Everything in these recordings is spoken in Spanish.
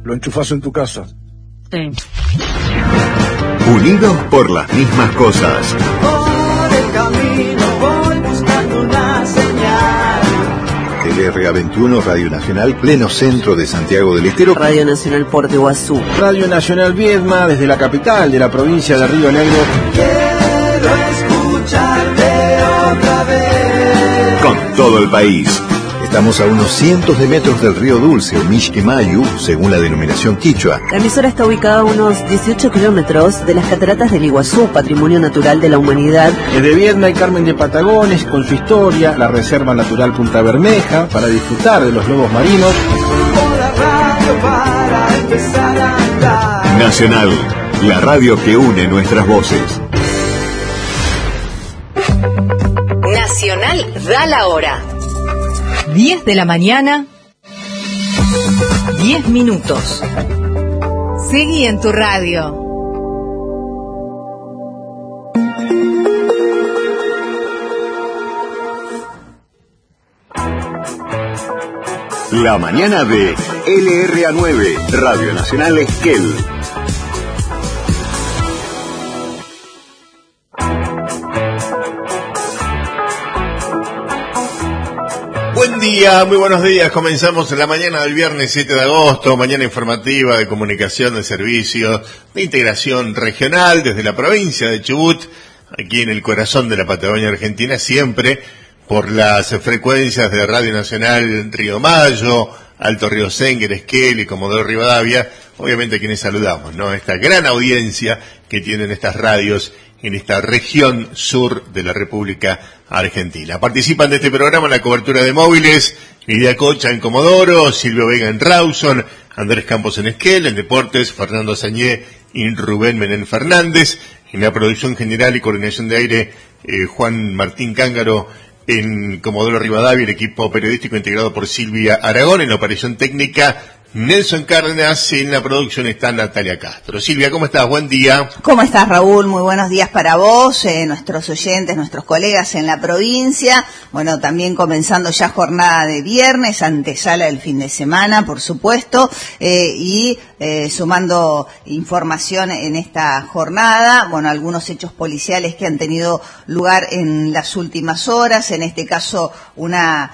lo enchufás en tu casa. Sí. Unidos por las mismas cosas. Por el camino voy buscando una señal. LRA 21, Radio Nacional, pleno centro de Santiago del Estero. Radio Nacional Puerto Iguazú. Radio Nacional Viedma, desde la capital de la provincia de Río Negro. Quiero escucharte otra vez. Con todo el país. Estamos a unos cientos de metros del río Dulce, o Mishquimayu, según la denominación quichua. La emisora está ubicada a unos 18 kilómetros de las cataratas del Iguazú, patrimonio natural de la humanidad. Desde Viedma y Carmen de Patagones, con su historia, la Reserva Natural Punta Bermeja, para disfrutar de los lobos marinos. Nacional, la radio que une nuestras voces. Nacional da la hora. 10 de la mañana, 10 minutos. Seguí en tu radio. La mañana de LRA 9, Radio Nacional Esquel. Buen día, muy buenos días. Comenzamos la mañana del viernes 7 de agosto, mañana informativa de comunicación, de servicios, de integración regional desde la provincia de Chubut, aquí en el corazón de la Patagonia Argentina, siempre por las frecuencias de Radio Nacional Río Mayo, Alto Río Senguer, Esquel y Comodoro Rivadavia, obviamente a quienes saludamos, ¿no? Esta gran audiencia que tienen estas radios en esta región sur de la República Argentina. Participan de este programa en la cobertura de móviles, Lidia Cocha en Comodoro, Silvio Vega en Rawson, Andrés Campos en Esquel, en Deportes, Fernando Sañé y Rubén Menem Fernández, en la producción general y coordinación de aire, Juan Martín Cángaro en Comodoro Rivadavia, el equipo periodístico integrado por Silvia Aragón, en la operación técnica Nelson Cárdenas, en la producción está Natalia Castro. Silvia, ¿cómo estás? Buen día. ¿Cómo estás, Raúl? Muy buenos días para vos, nuestros oyentes, nuestros colegas en la provincia. Bueno, también comenzando ya jornada de viernes, antesala del fin de semana, por supuesto, y sumando información en esta jornada. Bueno, algunos hechos policiales que han tenido lugar en las últimas horas, en este caso una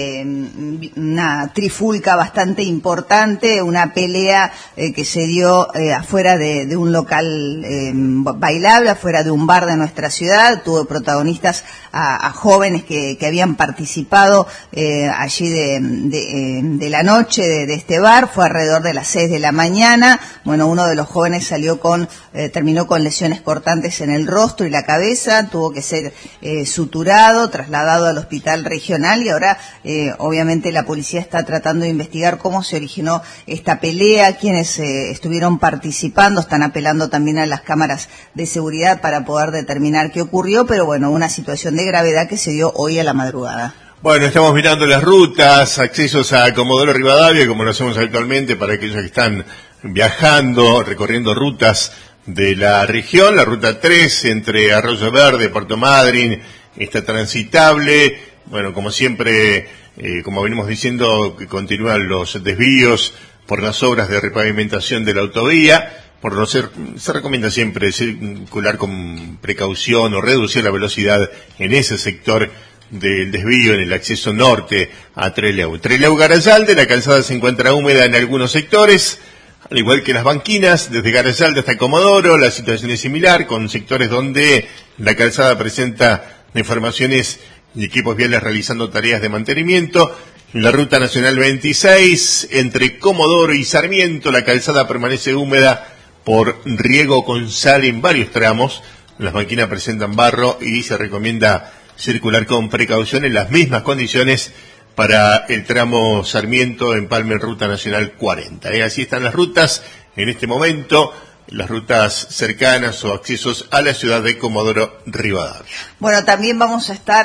trifulca bastante importante, una pelea que se dio afuera de un local bailable, afuera de un bar de nuestra ciudad. Tuvo protagonistas a jóvenes que habían participado allí de la noche de este bar. Fue alrededor de las 6 de la mañana. Bueno, uno de los jóvenes terminó con lesiones cortantes en el rostro y la cabeza, tuvo que ser suturado, trasladado al hospital regional, y ahora obviamente la policía está tratando de investigar cómo se originó esta pelea, quienes estuvieron participando. Están apelando también a las cámaras de seguridad para poder determinar qué ocurrió, pero bueno, una situación de gravedad que se dio hoy a la madrugada. Bueno, estamos mirando las rutas, accesos a Comodoro Rivadavia, como lo hacemos habitualmente para aquellos que están viajando, recorriendo rutas de la región. La ruta 3 entre Arroyo Verde, Puerto Madryn, está transitable. Bueno, como siempre, como venimos diciendo, que continúan los desvíos por las obras de repavimentación de la autovía. Se recomienda siempre circular con precaución o reducir la velocidad en ese sector del desvío, en el acceso norte a Trelew. Trelew-Garayalde, la calzada se encuentra húmeda en algunos sectores, al igual que las banquinas, desde Garayalde hasta Comodoro. La situación es similar, con sectores donde la calzada presenta deformaciones y equipos viales realizando tareas de mantenimiento. En la ruta nacional 26, entre Comodoro y Sarmiento, la calzada permanece húmeda por riego con sal en varios tramos. Las banquinas presentan barro y se recomienda circular con precaución en las mismas condiciones para el tramo Sarmiento, Empalme en ruta nacional 40. Así están las rutas en este momento, las rutas cercanas o accesos a la ciudad de Comodoro Rivadavia. Bueno, también vamos a estar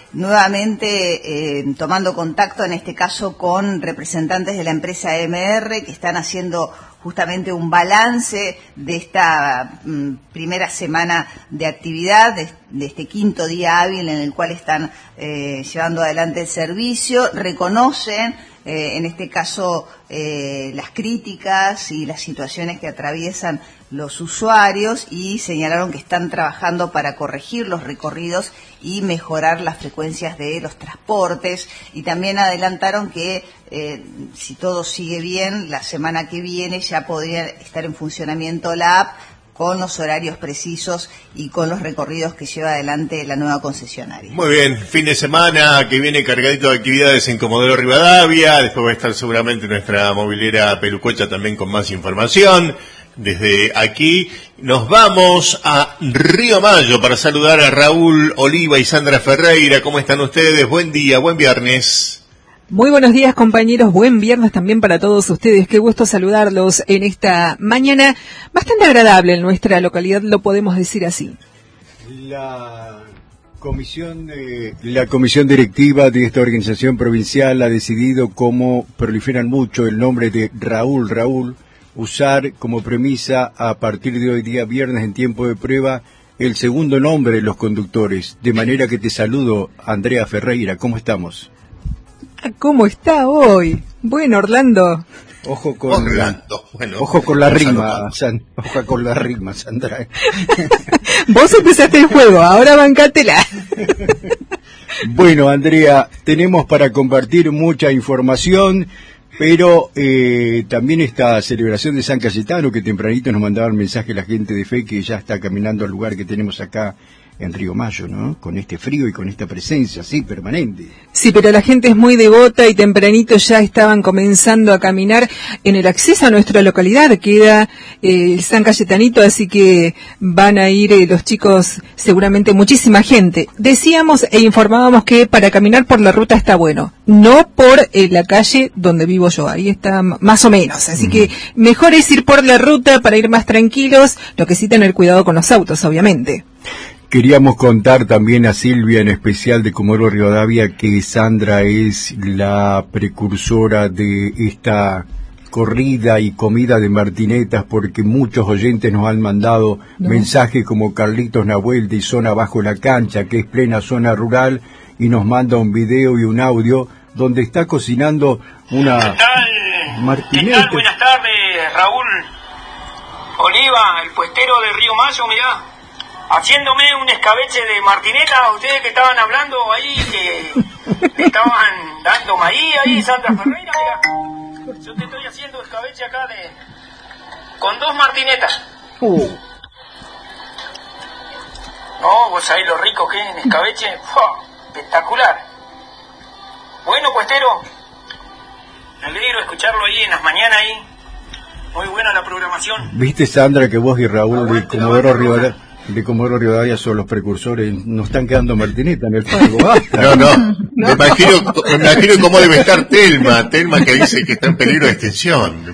nuevamente tomando contacto, en este caso con representantes de la empresa MR, que están haciendo justamente un balance de esta primera semana de actividad, de este quinto día hábil en el cual están llevando adelante el servicio. Reconocen en este caso las críticas y las situaciones que atraviesan los usuarios, y señalaron que están trabajando para corregir los recorridos y mejorar las frecuencias de los transportes, y también adelantaron que si todo sigue bien, la semana que viene ya podría estar en funcionamiento la app con los horarios precisos y con los recorridos que lleva adelante la nueva concesionaria. Muy bien, fin de semana que viene cargadito de actividades en Comodoro Rivadavia, después va a estar seguramente nuestra movilera Pelucocha también con más información. Desde aquí nos vamos a Río Mayo para saludar a Raúl Oliva y Sandra Ferreira. ¿Cómo están ustedes? Buen día, buen viernes. Muy buenos días, compañeros. Buen viernes también para todos ustedes. Qué gusto saludarlos en esta mañana bastante agradable en nuestra localidad, lo podemos decir así. La comisión directiva de esta organización provincial ha decidido, como proliferan mucho el nombre de Raúl, usar como premisa a partir de hoy día viernes en tiempo de prueba el segundo nombre de los conductores. De manera que te saludo, Andrea Ferreira. ¿Cómo estamos? ¿Cómo está hoy? Bueno, Orlando. Ojo con la rima, Sandra. Vos empezaste el juego, ahora bancátela. Bueno, Andrea, tenemos para compartir mucha información, pero también esta celebración de San Cayetano, que tempranito nos mandaba el mensaje la gente de fe que ya está caminando al lugar que tenemos acá en Río Mayo, ¿no? Con este frío y con esta presencia así permanente. Sí, pero la gente es muy devota y tempranito ya estaban comenzando a caminar en el acceso a nuestra localidad. Queda el San Cayetanito, así que van a ir los chicos, seguramente muchísima gente. Decíamos e informábamos que para caminar por la ruta está bueno, no por la calle donde vivo yo, ahí está más o menos. Así que mejor es ir por la ruta para ir más tranquilos, lo que sí tener cuidado con los autos, obviamente. Queríamos contar también a Silvia, en especial de Comodoro Rivadavia, que Sandra es la precursora de esta corrida y comida de martinetas, porque muchos oyentes nos han mandado mensajes como Carlitos Nahuel de Zona Bajo la Cancha, que es plena zona rural, y nos manda un video y un audio donde está cocinando una martineta. ¿Qué tal? Buenas tardes, Raúl Oliva, el puestero de Río Mayo, mirá. Haciéndome un escabeche de martineta, ustedes que estaban hablando ahí, que estaban dando maíz ahí, Sandra Ferreira, mira, yo te estoy haciendo escabeche acá con 2 martinetas. No, vos sabés lo rico que es en escabeche, espectacular. Bueno, puestero, me alegro escucharlo ahí en las mañanas ahí, muy buena la programación. ¿Viste, Sandra, que vos y Raúl de Comodoro Rivadavia son los precursores? Nos están quedando martineta en el fango. No. Me imagino cómo debe estar Telma que dice que está en peligro de extinción.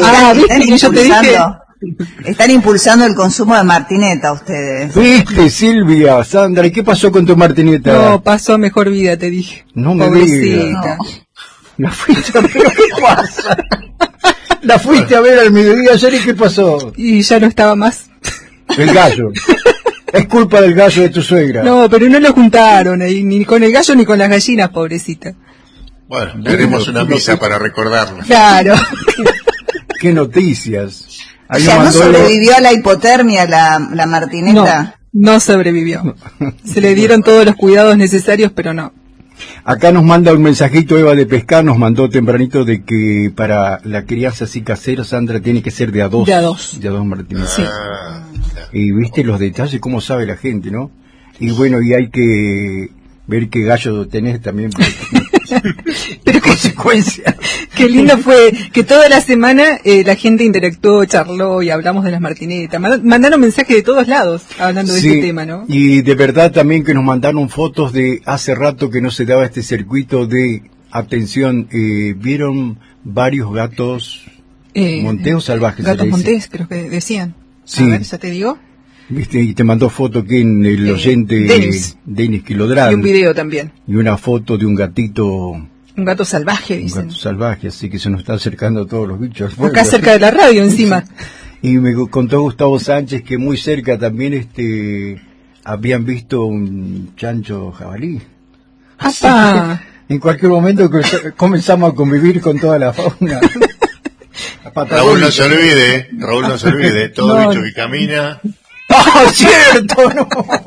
Están impulsando el consumo de martineta ustedes. ¿Viste, Silvia? Sandra, ¿y qué pasó con tu martineta? No, pasó a mejor vida, te dije. No me digas. La fuiste a ver, ¿qué pasa? La fuiste a ver al mediodía ayer, ¿y qué pasó? Y ya no estaba más. El gallo. Es culpa del gallo de tu suegra. No, pero no lo juntaron ahí, ni con el gallo ni con las gallinas, pobrecita. Bueno, haremos una misa para recordarla. Claro. Qué noticias. O sea, ¿no sobrevivió a la hipotermia la martineta? No sobrevivió. Se le dieron todos los cuidados necesarios, pero no. Acá nos manda un mensajito Eva de Pescar, nos mandó tempranito de que para la crianza así casera, Sandra, tiene que ser de a 2. De a 2 martinetas. Sí. Y viste los detalles, cómo sabe la gente, ¿no? Y bueno, y hay que ver qué gallo tenés también. Pero consecuencia. Qué lindo fue que toda la semana la gente interactuó, charló y hablamos de las martinetas. Mandaron mensajes de todos lados hablando de este tema, ¿no? Y de verdad también que nos mandaron fotos de hace rato que no se daba este circuito de atención. Vieron varios gatos monteos salvajes. Gatos montés, creo que decían. Sí. A ver, ya te digo. ¿Viste? Y te mandó foto aquí en el oyente Denis Quilodrán. Y un video también. Y una foto de un gatito. Un gato salvaje, dicen. Un gato salvaje, así que se nos está acercando a todos los bichos. Acá cerca de la radio, encima. Y me contó Gustavo Sánchez que muy cerca también habían visto un chancho jabalí. ¡Apa! En cualquier momento comenzamos a convivir con toda la fauna. Raúl no se olvide, todo bicho que camina. ¡Ah, cierto! No.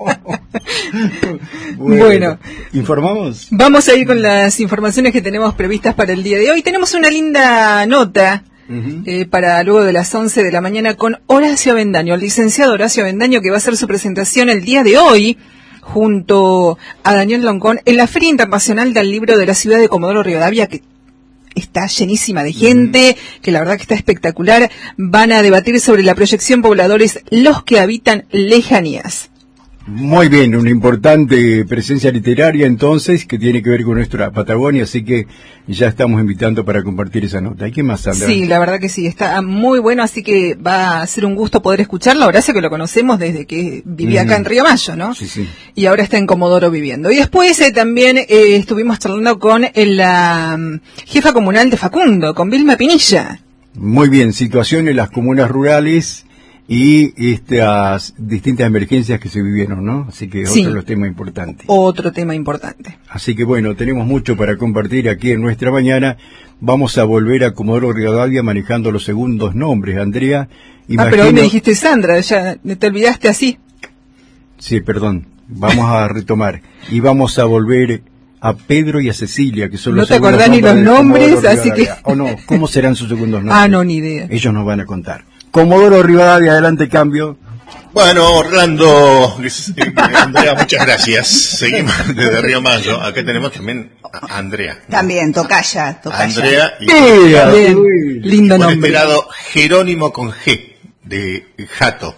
Bueno, ¿informamos? Vamos a ir con las informaciones que tenemos previstas para el día de hoy. Tenemos una linda nota para luego de las 11 de la mañana con Horacio Avendaño, el licenciado Horacio Avendaño, que va a hacer su presentación el día de hoy junto a Daniel Loncón en la Feria Internacional del Libro de la ciudad de Comodoro Rivadavia, que está llenísima de gente, que la verdad que está espectacular. Van a debatir sobre la proyección pobladores, los que habitan lejanías. Muy bien, una importante presencia literaria entonces, que tiene que ver con nuestra Patagonia, así que ya estamos invitando para compartir esa nota. ¿Y qué más, Sandra? Sí, la verdad que sí, está muy bueno, así que va a ser un gusto poder escucharla. Horacio, que lo conocemos desde que vivía acá en Río Mayo, ¿no? Sí, sí. Y ahora está en Comodoro viviendo. Y después también estuvimos charlando con la jefa comunal de Facundo, con Vilma Pinilla. Muy bien, situación en las comunas rurales y estas distintas emergencias que se vivieron, ¿no? Así que sí, otro de los temas importantes. Otro tema importante. Así que bueno, tenemos mucho para compartir aquí en nuestra mañana. Vamos a volver a Comodoro Rivadavia manejando los segundos nombres, Andrea. Pero hoy me dijiste Sandra, ya te olvidaste así. Sí, perdón, vamos a retomar. Y vamos a volver a Pedro y a Cecilia, que son los segundos nombres. No te acordás ni los nombres, así que... ¿O no? ¿Cómo serán sus segundos nombres? Ah, no, ni idea. Ellos nos van a contar. Comodoro Rivadavia, adelante, cambio. Bueno, Orlando, Andrea, muchas gracias. Seguimos desde Río Mayo. Acá tenemos también a Andrea. También, tocaya. Andrea y bien, lindo por nombre. este lado, Jerónimo con G, de Jato.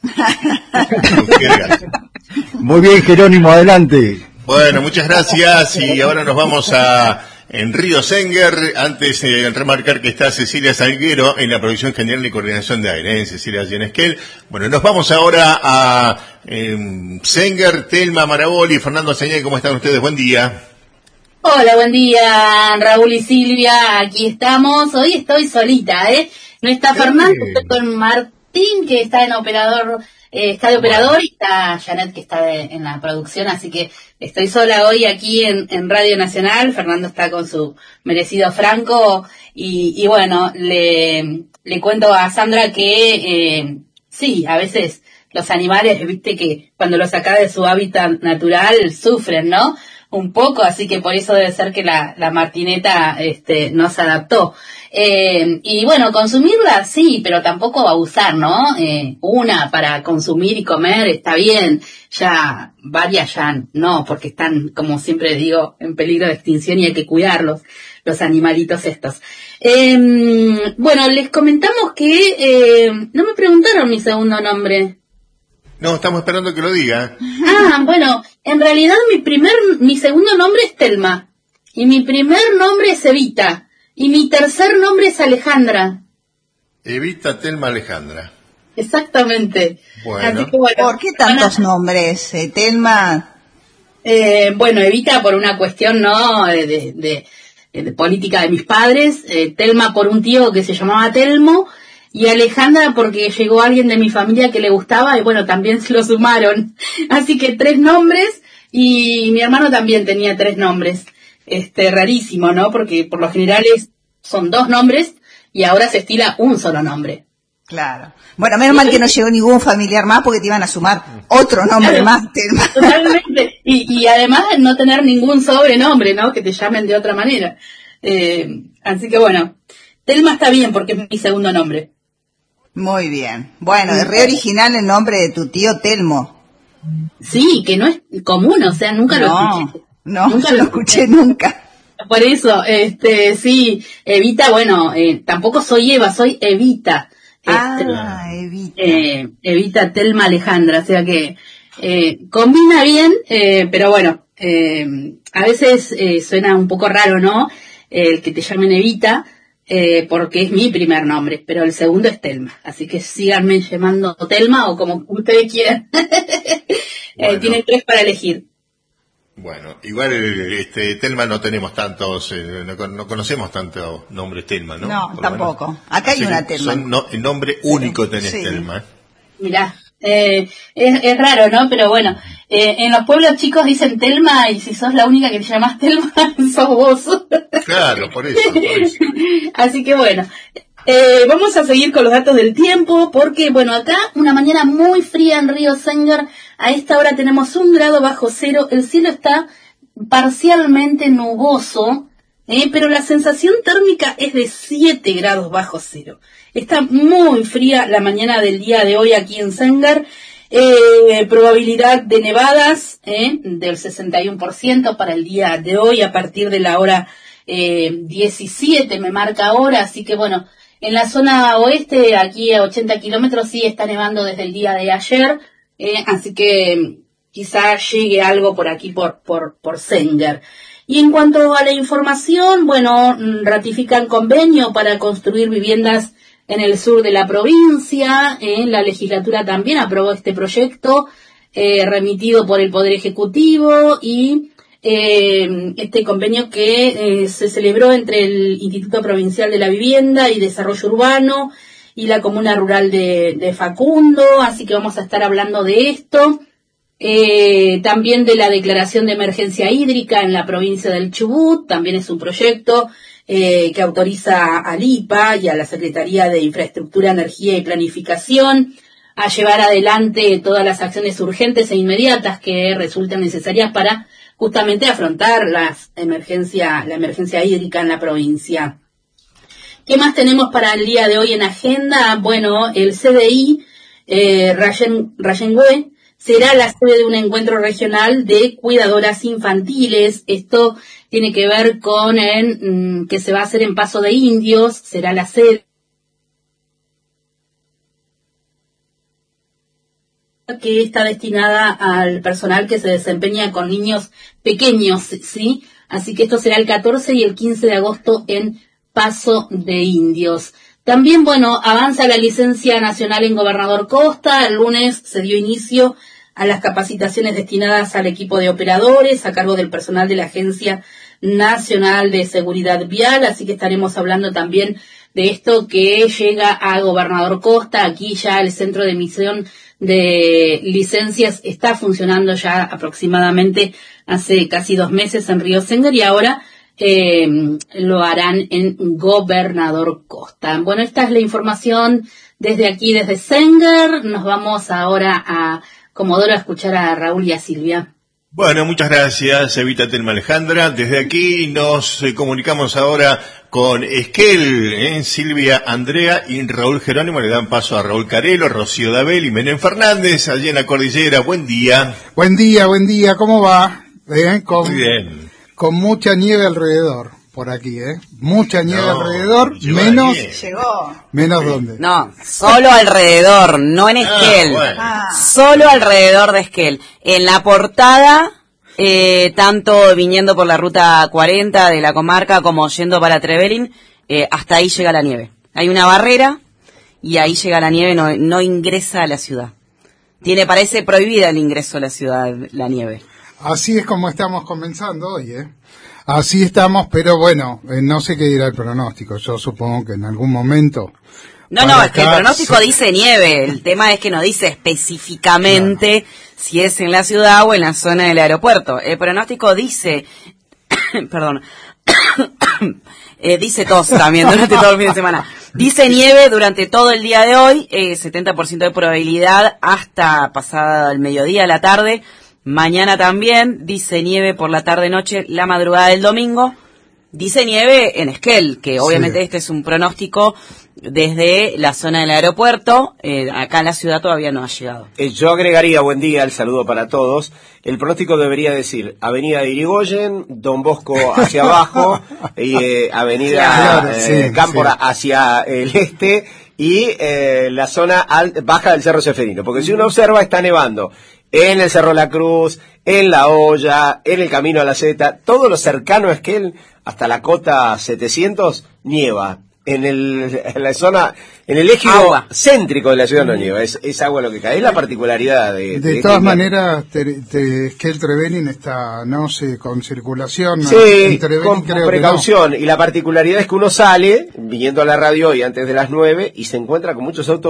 Muy bien, Jerónimo, adelante. Bueno, muchas gracias y ahora nos vamos a Río Senguer. Antes remarcar que está Cecilia Salguero en la Producción General y Coordinación de Aire, Cecilia Yenesquel. Bueno, nos vamos ahora a Senguer, Telma Maraboli, Fernando Señay. ¿Cómo están ustedes? Buen día. Hola, buen día, Raúl y Silvia. Aquí estamos. Hoy estoy solita, No está Fernando, estoy con Martín, que está en operador, está de operador, y está Janet, que está en la producción, así que estoy sola hoy aquí en Radio Nacional. Fernando está con su merecido Franco y bueno, le cuento a Sandra que sí, a veces los animales, viste que cuando los sacás de su hábitat natural sufren, ¿no? Un poco, así que por eso debe ser que la martineta no se adaptó. Y bueno, consumirla sí, pero tampoco abusar, ¿no? Una para consumir y comer está bien, ya varias ya no, porque están, como siempre digo, en peligro de extinción y hay que cuidarlos, los animalitos estos. Bueno, les comentamos que no me preguntaron mi segundo nombre. No, estamos esperando que lo diga. Ah, bueno, en realidad mi segundo nombre es Telma, y mi primer nombre es Evita, y mi tercer nombre es Alejandra. Evita, Telma, Alejandra. Exactamente. Bueno. Así que, bueno, ¿por qué tantos nombres, Telma? Bueno, Evita por una cuestión, ¿no?, de política de mis padres, Telma por un tío que se llamaba Telmo, y Alejandra porque llegó alguien de mi familia que le gustaba y bueno, también se lo sumaron. Así que 3 nombres, y mi hermano también tenía 3 nombres. Rarísimo, ¿no? Porque por lo general son 2 nombres y ahora se estila un solo nombre. Claro. Bueno, menos mal que no llegó ningún familiar más porque te iban a sumar otro nombre más, Telma. Totalmente. Y además no tener ningún sobrenombre, ¿no? Que te llamen de otra manera. Así que bueno, Telma está bien porque es mi segundo nombre. Muy bien. Bueno, es re original el nombre de tu tío Telmo. Sí, que no es común, o sea, nunca lo escuché. No, nunca lo escuché nunca. Por eso, sí, Evita, bueno, tampoco soy Eva, soy Evita. Evita. Evita, Telma, Alejandra, o sea que combina bien, pero bueno, a veces suena un poco raro, ¿no? El que te llamen Evita, porque es mi primer nombre, pero el segundo es Telma, así que síganme llamando Telma o como ustedes quieran. Bueno. Tienen 3 para elegir. Bueno, igual Telma no tenemos tantos, no conocemos tantos nombres Telma, ¿no? No, tampoco. Acá hay una Telma. El nombre único tenés, sí. Telma. Mirá, es raro, ¿no? Pero bueno, En los pueblos chicos dicen Telma, y si sos la única que te llamás Telma, sos vos. Claro, por eso. Así que bueno, vamos a seguir con los datos del tiempo, porque bueno, acá una mañana muy fría en Río Sengar. A esta hora tenemos 1 grado bajo cero, el cielo está parcialmente nuboso, pero la sensación térmica es de 7 grados bajo cero. Está muy fría la mañana del día de hoy aquí en Sengar. Probabilidad de nevadas del 61% para el día de hoy a partir de la hora 17 me marca ahora, así que bueno, en la zona oeste, aquí a 80 kilómetros, sí está nevando desde el día de ayer, así que quizá llegue algo por aquí por Sengar. Y en cuanto a la información, bueno, ratifican convenio para construir viviendas en el sur de la provincia. La legislatura también aprobó este proyecto remitido por el Poder Ejecutivo y este convenio que se celebró entre el Instituto Provincial de la Vivienda y Desarrollo Urbano y la Comuna Rural de Facundo, así que vamos a estar hablando de esto. También de la declaración de emergencia hídrica en la provincia del Chubut, también es un proyecto que autoriza al IPA y a la Secretaría de Infraestructura, Energía y Planificación a llevar adelante todas las acciones urgentes e inmediatas que resulten necesarias para justamente afrontar la emergencia hídrica en la provincia. ¿Qué más tenemos para el día de hoy en agenda? Bueno, el CDI Rayengüe será la sede de un encuentro regional de cuidadoras infantiles. Esto tiene que ver con que se va a hacer en Paso de Indios, será la sede que está destinada al personal que se desempeña con niños pequeños, ¿sí? Así que esto será el 14 y el 15 de agosto en Paso de Indios. También, bueno, avanza la licencia nacional en Gobernador Costa. El lunes se dio inicio a las capacitaciones destinadas al equipo de operadores a cargo del personal de la Agencia Nacional de Seguridad Vial, así que estaremos hablando también de esto que llega a Gobernador Costa. Aquí ya el centro de emisión de licencias está funcionando ya aproximadamente hace casi 2 meses en Río Sengar y ahora lo harán en Gobernador Costa. Bueno, esta es la información desde aquí, desde Sengar. Nos vamos ahora a Comodoro a escuchar a Raúl y a Silvia. Bueno, muchas gracias, Evita Telma Alejandra. Desde aquí nos comunicamos ahora con Esquel, Silvia, Andrea y Raúl Jerónimo. Le dan paso a Raúl Carelo, Rocío Dabel y Menem Fernández, allí en la cordillera. Buen día. Buen día, ¿cómo va? Muy bien. Con mucha nieve alrededor, por aquí, mucha nieve alrededor, menos... ¿Menos dónde? No, solo alrededor, no en Esquel. Bueno. Solo alrededor de Esquel. En la portada, tanto viniendo por la ruta 40 de la comarca como yendo para Trevelin, hasta ahí llega la nieve. Hay una barrera y ahí llega la nieve, no ingresa a la ciudad. Parece prohibida el ingreso a la ciudad, la nieve. Así es como estamos comenzando hoy, Así estamos, pero bueno, no sé qué dirá el pronóstico. Yo supongo que en algún momento... No, es que el pronóstico dice nieve. El tema es que no dice específicamente si es en la ciudad o en la zona del aeropuerto. El pronóstico dice... perdón. Dice tos también durante todo el fin de semana. Dice nieve durante todo el día de hoy, 70% de probabilidad hasta pasada el mediodía, la tarde. Mañana también dice nieve por la tarde-noche, la madrugada del domingo. Dice nieve en Esquel, que obviamente este es un pronóstico desde la zona del aeropuerto. Acá en la ciudad todavía no ha llegado. Yo agregaría, buen día, el saludo para todos. El pronóstico debería decir Avenida de Irigoyen, Don Bosco hacia abajo, y Avenida Cámpora hacia el este, y la zona baja del Cerro Ceferino. Porque si uno observa, está nevando en el Cerro La Cruz, en La Olla, en el Camino a la Zeta, todo lo cercano a Esquel, hasta la cota 700, nieva. En la zona, en el eje céntrico de la ciudad no nieva, es agua lo que cae, es la particularidad de todas maneras, Esquel Trevelin está, no sé, con circulación, con precaución, y la particularidad es que uno sale, viniendo a la radio hoy antes de las 9, y se encuentra con muchos autos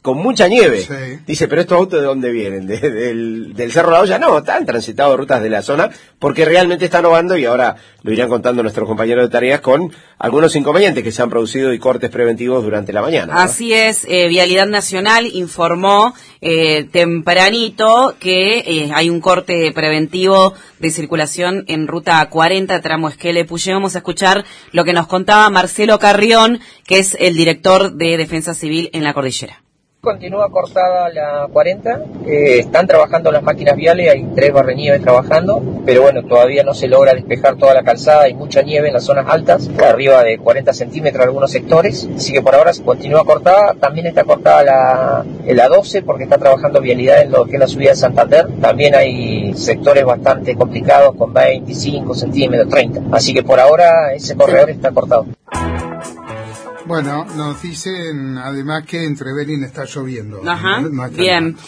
con mucha nieve. Sí. Dice, pero estos autos ¿de dónde vienen? ¿Del Cerro La Olla? No, están transitado rutas de la zona porque realmente está nevando y ahora lo irán contando nuestros compañeros de tareas con algunos inconvenientes que se han producido y cortes preventivos durante la mañana, ¿no? Así es, Vialidad Nacional informó tempranito que hay un corte preventivo de circulación en ruta 40, tramo Esquel-Epuyén. Vamos a escuchar lo que nos contaba Marcelo Carrión, que es el director de Defensa Civil en la cordillera. Continúa cortada la 40, están trabajando las máquinas viales, hay 3 barrenieves trabajando, pero bueno, todavía no se logra despejar toda la calzada, hay mucha nieve en las zonas altas, arriba de 40 centímetros en algunos sectores, así que por ahora se continúa cortada. También está cortada la 12 porque está trabajando vialidad en lo que es la subida de Santander, también hay sectores bastante complicados con 25 centímetros, 30, así que por ahora ese corredor está cortado. Bueno, nos dicen además que en Trevelin está lloviendo. Ajá, no está bien.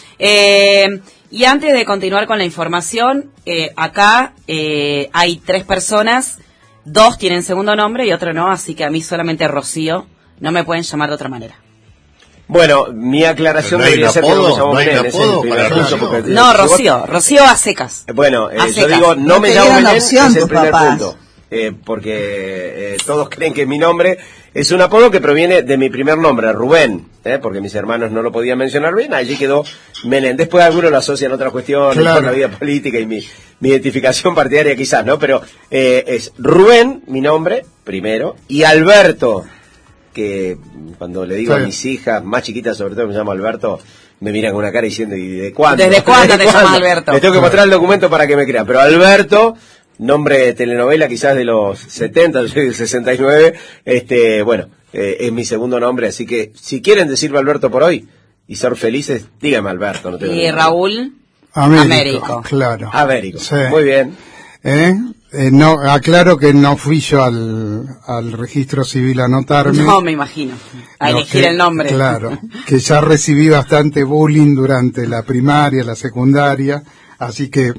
Y antes de continuar con la información, acá hay 3 personas, 2 tienen segundo nombre y otro no, así que a mí solamente Rocío, no me pueden llamar de otra manera. Bueno, mi aclaración debería ser que no me llamo Menem, es el primer punto. Porque, no, Rocío a secas. Bueno, a yo secas. digo, no me llamo Menem, es el primer papás. punto. Porque todos creen que mi nombre es un apodo que proviene de mi primer nombre, Rubén, porque mis hermanos no lo podían mencionar bien, allí quedó Menem. Después algunos lo asocian a otras cuestiones, Claro. con la vida política y mi identificación partidaria quizás, ¿no? Pero es Rubén, mi nombre, primero, y Alberto, que cuando le digo Sí. a mis hijas, más chiquitas sobre todo, me llamo Alberto, me miran con una cara diciendo, ¿y de cuándo? ¿Desde cuándo te llamas Alberto? Les tengo que mostrar el documento para que me crean, pero Alberto, nombre de telenovela quizás de los 70, yo soy del 69, bueno, es mi segundo nombre, así que si quieren decirme Alberto por hoy y ser felices, dígame Alberto. No tengo Y ningún Raúl, Américo. Claro. Américo, Sí. muy bien. No, aclaro que no fui yo al registro civil a anotarme. no me imagino, a No, elegir el nombre. Claro, que ya recibí bastante bullying durante la primaria, la secundaria, así que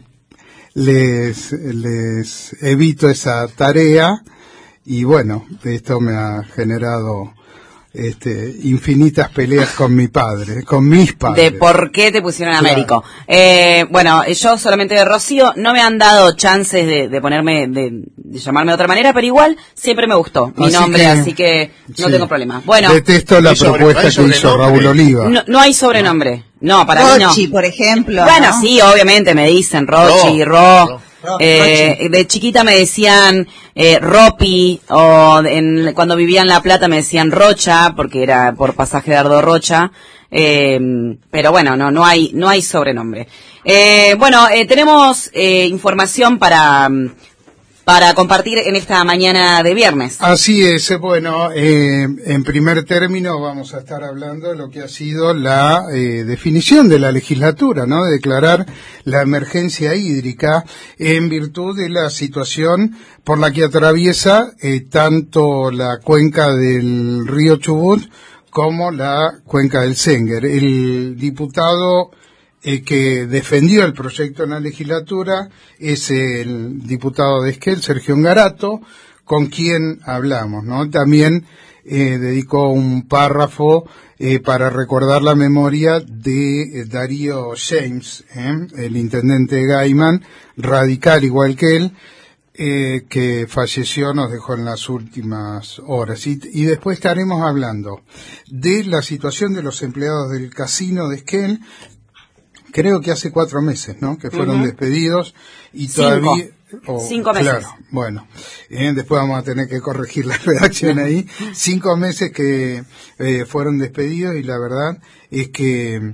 les evito esa tarea y bueno, esto me ha generado infinitas peleas con mi padre, con mis padres. De por qué te pusieron Claro. Américo. Bueno, yo solamente de Rocío, no me han dado chances de ponerme, de llamarme de otra manera, pero igual siempre me gustó mi nombre, así que no sí. tengo problema. Bueno. Detesto la propuesta que hizo Raúl Oliva. No hay sobrenombre. No, para mí no. Rochi, por ejemplo. Bueno, ¿no? sí, obviamente me dicen Rochi, Ro. De chiquita me decían Ropi, o cuando vivía en La Plata me decían Rocha, porque era por pasaje de Ardo Rocha, pero bueno, no hay sobrenombre. Bueno, tenemos información para compartir en esta mañana de viernes. Así es, bueno, en primer término vamos a estar hablando de lo que ha sido la definición de la legislatura, ¿no? De declarar la emergencia hídrica en virtud de la situación por la que atraviesa tanto la cuenca del río Chubut como la cuenca del Sénguer. El diputado que defendió el proyecto en la legislatura es el diputado de Esquel, Sergio Ngarato, con quien hablamos, ¿no? También dedicó un párrafo para recordar la memoria de Darío James, el intendente de Gaiman, radical igual que él, que falleció, nos dejó en las últimas horas. Y después estaremos hablando de la situación de los empleados del casino de Esquel. Creo que hace 4 meses, ¿no? Que fueron despedidos y todavía... 5 meses. Claro, bueno. Después vamos a tener que corregir la redacción ahí. 5 meses que fueron despedidos y la verdad es que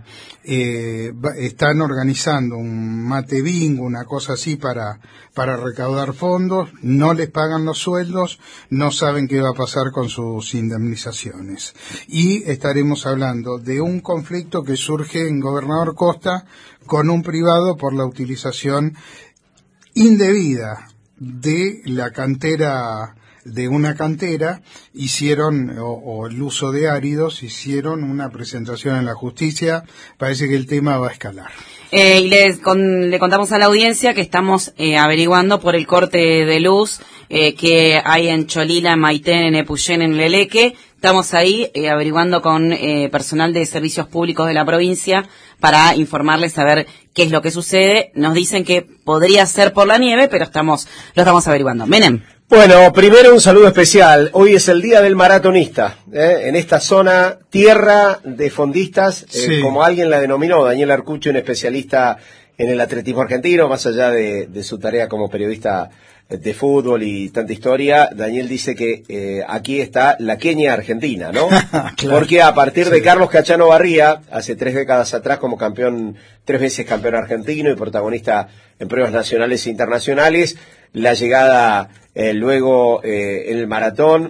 están organizando un mate bingo, una cosa así para recaudar fondos, no les pagan los sueldos, no saben qué va a pasar con sus indemnizaciones. Y estaremos hablando de un conflicto que surge en Gobernador Costa con un privado por la utilización indebida de la cantera de una cantera, hicieron, o el uso de áridos, hicieron una presentación en la justicia. Parece que el tema va a escalar. Y le contamos a la audiencia que estamos averiguando por el corte de luz que hay en Cholila, en Maitén, en Epuyén, en Leleque. Estamos ahí averiguando con personal de servicios públicos de la provincia para informarles a ver qué es lo que sucede. Nos dicen que podría ser por la nieve, pero lo estamos averiguando. Menem. Bueno, primero un saludo especial. Hoy es el Día del Maratonista. En esta zona, tierra de fondistas, Sí. como alguien la denominó, Daniel Arcucci, un especialista en el atletismo argentino, más allá de su tarea como periodista de fútbol y tanta historia. Daniel dice que aquí está la Kenia argentina, ¿no? Claro. Porque a partir de Carlos Cachano Barría, hace 3 décadas atrás como campeón, 3 veces campeón argentino y protagonista en pruebas nacionales e internacionales, la llegada luego en el maratón,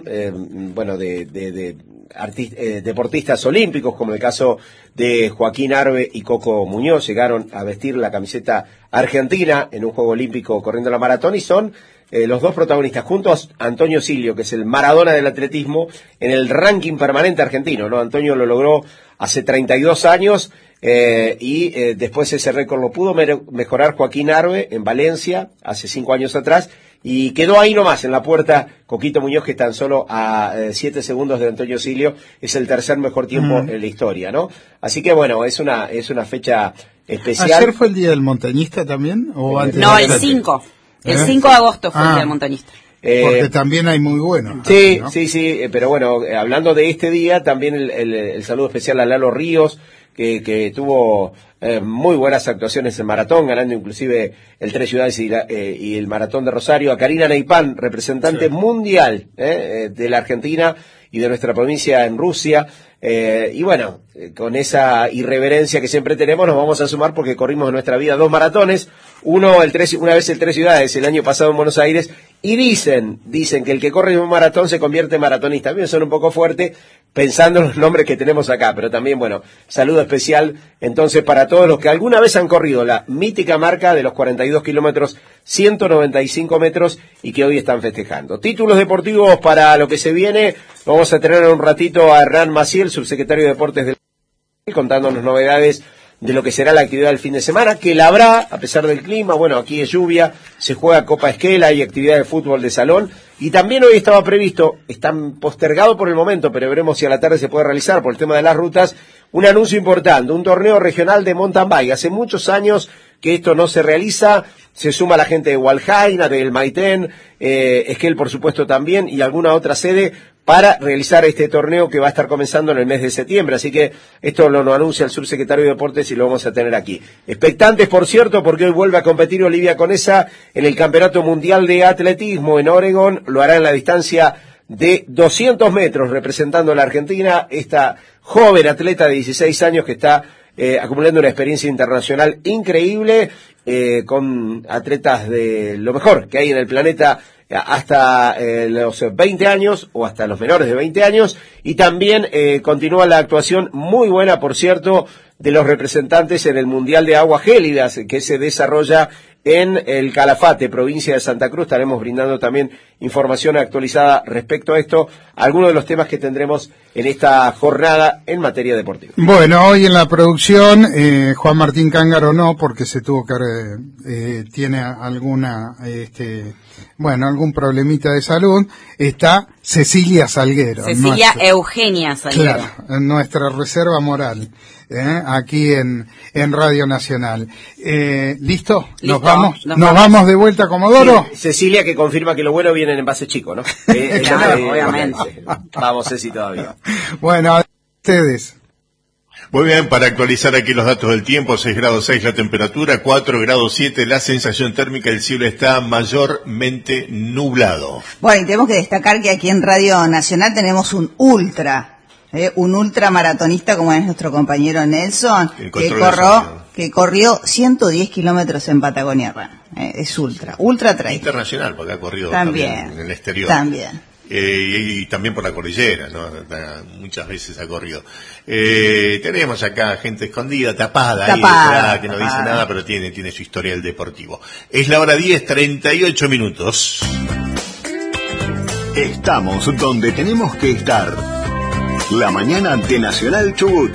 de deportistas olímpicos, como el caso de Joaquín Arbe y Coco Muñoz, llegaron a vestir la camiseta argentina en un juego olímpico corriendo la maratón, y son los dos protagonistas, junto a Antonio Silio, que es el Maradona del atletismo, en el ranking permanente argentino, ¿no? Antonio lo logró hace 32 años, y después ese récord lo pudo mejorar Joaquín Arbe en Valencia, hace 5 años atrás, y quedó ahí nomás, en la puerta, Coquito Muñoz, que tan solo a 7 segundos de Antonio Silio, es el tercer mejor tiempo en la historia, ¿no? Así que bueno, es una fecha especial. ¿Ayer fue el Día del Montañista también? ¿O antes? No, el 5. El 5 de agosto fue el Día del Montañista. Porque también hay muy buenos. Sí, ¿no? sí, pero bueno, hablando de este día, también el saludo especial a Lalo Ríos, que tuvo muy buenas actuaciones en maratón, ganando inclusive el 3 Ciudades y el maratón de Rosario, a Karina Neipan, representante mundial de la Argentina y de nuestra provincia en Rusia. Y bueno, con esa irreverencia que siempre tenemos, nos vamos a sumar porque corrimos en nuestra vida 2 maratones, una vez el 3 Ciudades, el año pasado en Buenos Aires, y dicen que el que corre un maratón se convierte en maratonista. A mí me suena un poco fuerte pensando en los nombres que tenemos acá, pero también, bueno, saludo especial entonces para todos los que alguna vez han corrido la mítica marca de los 42 kilómetros, 195 metros, y que hoy están festejando. Títulos deportivos para lo que se viene, vamos a tener en un ratito a Hernán Maciel, subsecretario de Deportes del contándonos novedades de lo que será la actividad del fin de semana, que la habrá, a pesar del clima. Bueno, aquí es lluvia, se juega Copa Esquela, hay actividad de fútbol de salón, y también hoy estaba previsto, están postergado por el momento, pero veremos si a la tarde se puede realizar por el tema de las rutas, un anuncio importante, un torneo regional de mountain bike. Hace muchos años que esto no se realiza, se suma la gente de Hualjaina, del Maitén, Esquel por supuesto también, y alguna otra sede, para realizar este torneo que va a estar comenzando en el mes de septiembre. Así que esto lo anuncia el subsecretario de Deportes y lo vamos a tener aquí. Expectantes, por cierto, porque hoy vuelve a competir Olivia Conesa en el Campeonato Mundial de Atletismo en Oregón. Lo hará en la distancia de 200 metros, representando a la Argentina, esta joven atleta de 16 años que está acumulando una experiencia internacional increíble, con atletas de lo mejor que hay en el planeta, hasta los 20 años o hasta los menores de 20 años, y también continúa la actuación muy buena, por cierto, de los representantes en el Mundial de Aguas Gélidas que se desarrolla en el Calafate, provincia de Santa Cruz. Estaremos brindando también información actualizada respecto a esto, algunos de los temas que tendremos en esta jornada en materia deportiva. Bueno, hoy en la producción, Juan Martín Cángaro no, porque se tuvo que, tiene alguna, algún problemita de salud. Está Cecilia Salguero. Cecilia Eugenia Salguero. Claro, nuestra reserva moral, aquí en Radio Nacional. ¿Listo? ¿Nos vamos de vuelta, Comodoro? Sí, Cecilia, que confirma que lo bueno viene en envase chico, ¿no? Claro, obviamente. Vamos, Ceci, todavía. Bueno, a ustedes. Muy bien, para actualizar aquí los datos del tiempo, 6 grados 6 la temperatura, 4 grados 7 la sensación térmica, el cielo está mayormente nublado. Bueno, y tenemos que destacar que aquí en Radio Nacional tenemos un ultra maratonista como es nuestro compañero Nelson, que corrió 110 kilómetros en Patagonia Run. Es ultra trail. Internacional, porque ha corrido también en el exterior. También. Y también por la cordillera, ¿no? Muchas veces ha corrido. Tenemos acá gente escondida, tapada, ahí, que no dice nada, pero tiene su historial deportivo. Es la hora 10:38. Estamos donde tenemos que estar. La mañana de Nacional Chubut.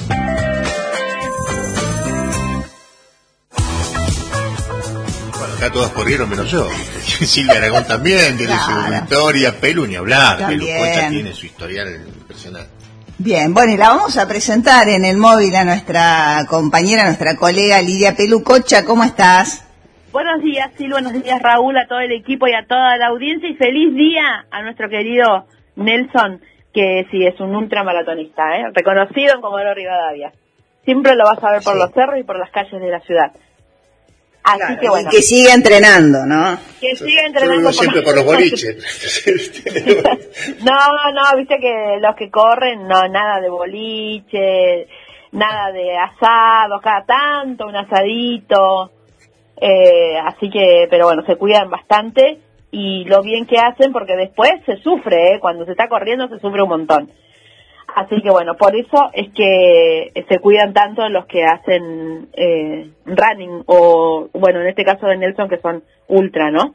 Bueno, acá todos corrieron menos yo. Silvia Aragón también tiene su victoria, Pelu ni hablar. Pelu Cocha tiene su historial impresionante. Bien, bueno, y la vamos a presentar en el móvil a nuestra compañera, nuestra colega Lidia Pelu Cocha. ¿Cómo estás? Buenos días, Silvia, buenos días, Raúl, a todo el equipo y a toda la audiencia, y feliz día a nuestro querido Nelson, que sí es un ultramaratonista, reconocido en Comodoro Rivadavia. Siempre lo vas a ver por los cerros y por las calles de la ciudad. Así claro, que bueno. Y que siga entrenando, ¿no? Que siga entrenando. Siempre por los boliches. No, viste que los que corren, no, nada de boliche, nada de asados, cada tanto un asadito. Así que, pero bueno, se cuidan bastante y lo bien que hacen, porque después se sufre, cuando se está corriendo se sufre un montón. Así que bueno, por eso es que se cuidan tanto los que hacen running, o bueno, en este caso de Nelson, que son ultra, ¿no?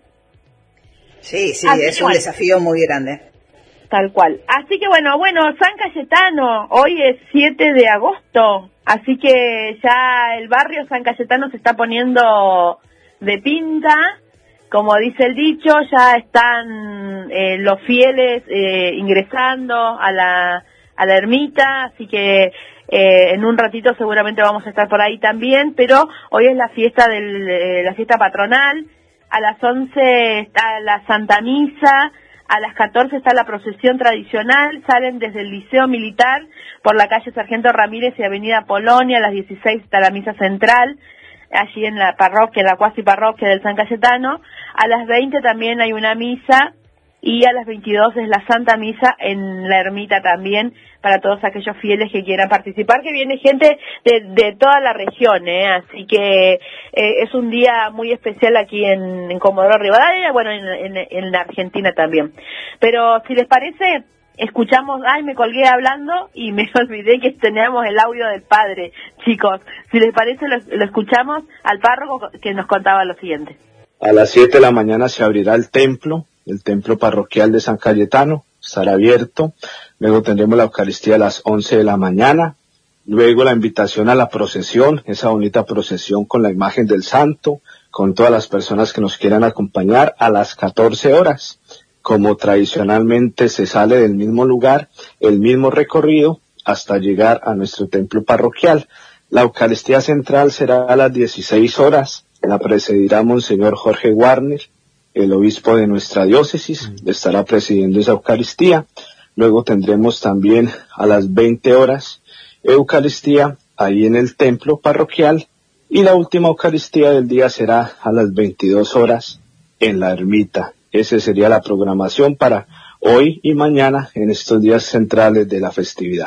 Sí, es un desafío muy grande. Tal cual. Así que bueno, San Cayetano, hoy es 7 de agosto, así que ya el barrio San Cayetano se está poniendo de pinta, como dice el dicho, ya están los fieles ingresando a la ermita, así que en un ratito seguramente vamos a estar por ahí también, pero hoy es la fiesta la fiesta patronal. A las 11 está la Santa Misa. A las 14 está la procesión tradicional, salen desde el Liceo Militar por la calle Sargento Ramírez y Avenida Polonia. A las 16 está la misa central, allí en la parroquia, la cuasi parroquia del San Cayetano. A las 20 también hay una misa, y a las 22 es la Santa Misa en la ermita también, para todos aquellos fieles que quieran participar, que viene gente de toda la región, así que es un día muy especial aquí en Comodoro Rivadavia, bueno, en la Argentina también. Pero si les parece, escuchamos, me colgué hablando y me olvidé que teníamos el audio del padre, chicos. Si les parece, lo escuchamos al párroco, que nos contaba lo siguiente. A las 7 de la mañana se abrirá el templo parroquial de San Cayetano, estará abierto. Luego tendremos la Eucaristía a las 11 de la mañana. Luego la invitación a la procesión, esa bonita procesión con la imagen del santo, con todas las personas que nos quieran acompañar, a las 14 horas. Como tradicionalmente se sale del mismo lugar, el mismo recorrido, hasta llegar a nuestro templo parroquial. La Eucaristía central será a las 16 horas. La presidirá Monseñor Jorge Warner, el obispo de nuestra diócesis, estará presidiendo esa Eucaristía. Luego tendremos también a las 20 horas Eucaristía ahí en el templo parroquial, y la última Eucaristía del día será a las 22 horas en la ermita. Esa sería la programación para hoy y mañana en estos días centrales de la festividad.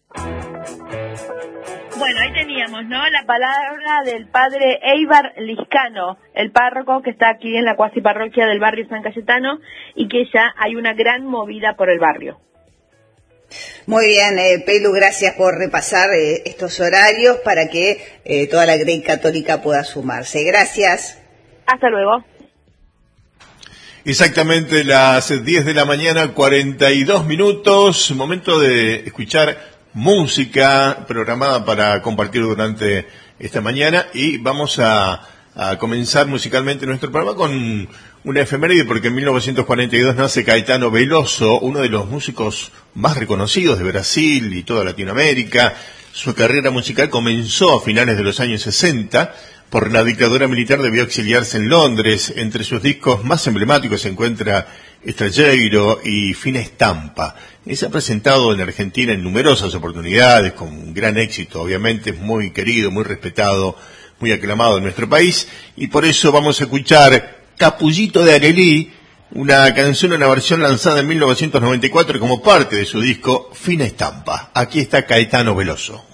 Bueno, ahí teníamos, ¿no?, la palabra del padre Eibar Liscano, el párroco que está aquí en la cuasi parroquia del barrio San Cayetano, y que ya hay una gran movida por el barrio. Muy bien, Pelu, gracias por repasar estos horarios para que toda la Grey Católica pueda sumarse. Gracias. Hasta luego. Exactamente las 10 de la mañana, 42 minutos, momento de escuchar música programada para compartir durante esta mañana, y vamos a comenzar musicalmente nuestro programa con una efeméride, porque en 1942 nace Caetano Veloso, uno de los músicos más reconocidos de Brasil y toda Latinoamérica. Su carrera musical comenzó a finales de los años 60. Por la dictadura militar debió exiliarse en Londres. Entre sus discos más emblemáticos se encuentra Estrangeiro y Fina Estampa. Se ha presentado en Argentina en numerosas oportunidades, con gran éxito, obviamente, es muy querido, muy respetado, muy aclamado en nuestro país, y por eso vamos a escuchar Capullito de Arelí, una canción, una versión lanzada en 1994 como parte de su disco Fina Estampa. Aquí está Caetano Veloso.